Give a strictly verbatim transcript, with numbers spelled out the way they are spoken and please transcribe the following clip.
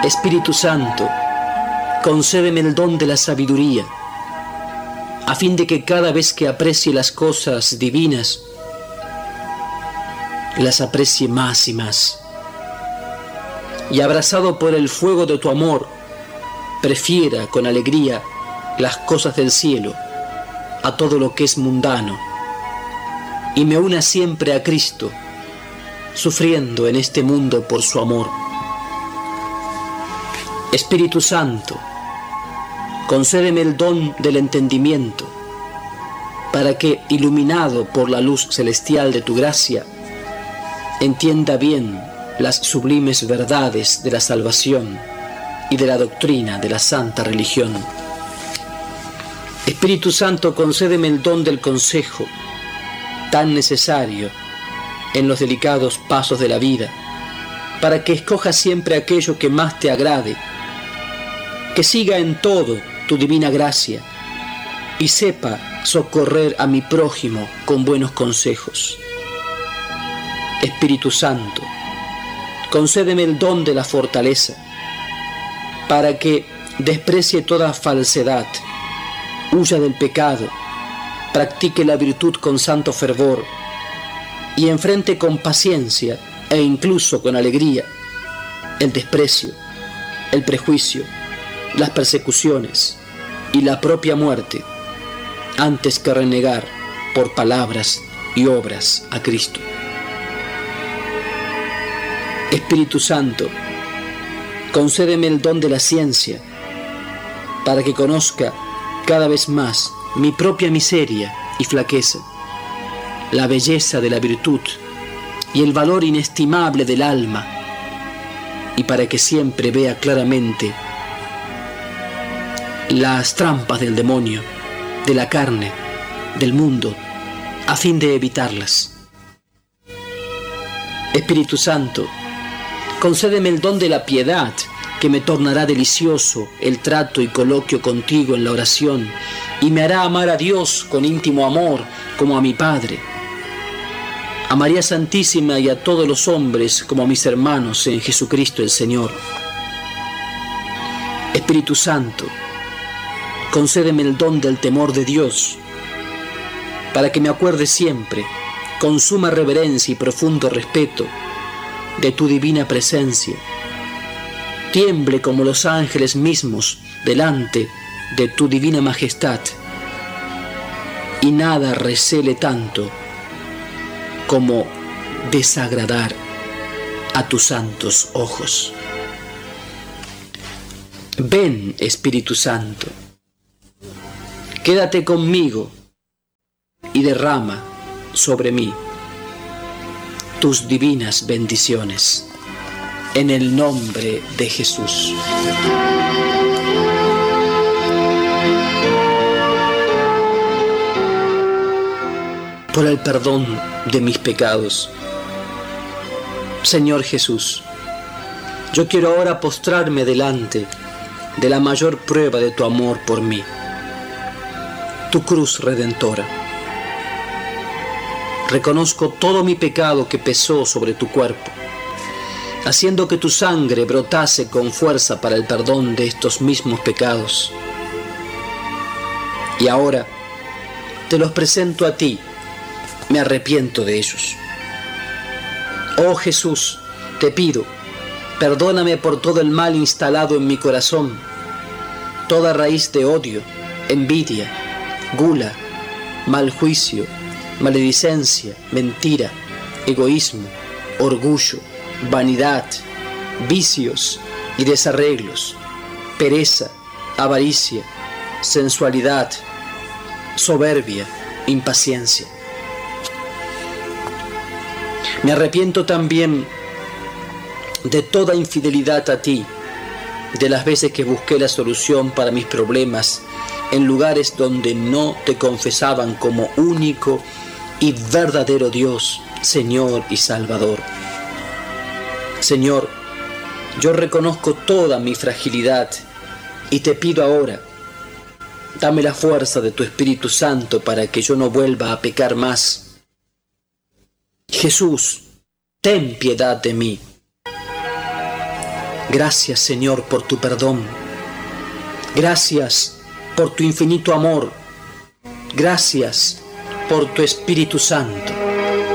Espíritu Santo, concédeme el don de la sabiduría, a fin de que cada vez que aprecie las cosas divinas, las aprecie más y más. Y abrazado por el fuego de tu amor, prefiera con alegría las cosas del cielo a todo lo que es mundano, y me una siempre a Cristo, sufriendo en este mundo por su amor. Espíritu Santo, concédeme el don del entendimiento, para que, iluminado por la luz celestial de tu gracia, entienda bien las sublimes verdades de la salvación y de la doctrina de la santa religión. Espíritu Santo, concédeme el don del consejo, tan necesario en los delicados pasos de la vida, para que escoja siempre aquello que más te agrade, que siga en todo tu divina gracia y sepa socorrer a mi prójimo con buenos consejos. Espíritu Santo, concédeme el don de la fortaleza, para que desprecie toda falsedad, huya del pecado, practique la virtud con santo fervor y enfrente con paciencia e incluso con alegría el desprecio, el prejuicio, las persecuciones y la propia muerte, antes que renegar por palabras y obras a Cristo. Espíritu Santo, concédeme el don de la ciencia, para que conozca cada vez más mi propia miseria y flaqueza, la belleza de la virtud y el valor inestimable del alma, y para que siempre vea claramente las trampas del demonio, de la carne, del mundo, a fin de evitarlas. Espíritu Santo, concédeme el don de la piedad, que me tornará delicioso el trato y coloquio contigo en la oración, y me hará amar a Dios con íntimo amor como a mi Padre, a María Santísima y a todos los hombres como a mis hermanos en Jesucristo el Señor. Espíritu Santo, concédeme el don del temor de Dios, para que me acuerde siempre, con suma reverencia y profundo respeto, de tu divina presencia, tiemble como los ángeles mismos delante de tu divina majestad, y nada recele tanto como desagradar a tus santos ojos. Ven, Espíritu Santo, quédate conmigo y derrama sobre mí tus divinas bendiciones, en el nombre de Jesús. Por el perdón de mis pecados, Señor Jesús, yo quiero ahora postrarme delante de la mayor prueba de tu amor por mí, tu cruz redentora. Reconozco todo mi pecado que pesó sobre tu cuerpo, haciendo que tu sangre brotase con fuerza para el perdón de estos mismos pecados. Y ahora te los presento a ti, me arrepiento de ellos. Oh Jesús, te pido, perdóname por todo el mal instalado en mi corazón, toda raíz de odio, envidia, gula, mal juicio, maledicencia, mentira, egoísmo, orgullo, vanidad, vicios y desarreglos, pereza, avaricia, sensualidad, soberbia, impaciencia. Me arrepiento también de toda infidelidad a ti, de las veces que busqué la solución para mis problemas en lugares donde no te confesaban como único y verdadero Dios, Señor y Salvador. Señor, yo reconozco toda mi fragilidad y te pido ahora, dame la fuerza de tu Espíritu Santo para que yo no vuelva a pecar más. Jesús, ten piedad de mí. Gracias, Señor, por tu perdón. Gracias por tu infinito amor. Gracias por tu Espíritu Santo.